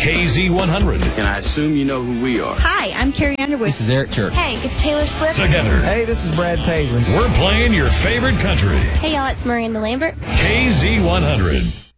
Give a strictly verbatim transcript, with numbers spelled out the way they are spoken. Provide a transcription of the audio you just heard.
K Z one hundred. And I assume you know who we are. Hi, I'm Carrie Underwood. This is Eric Church. Hey, it's Taylor Swift. Together, Hey, this is Brad Paisley. we're playing your favorite country. Hey, y'all, it's Miranda Lambert. K Z one hundred.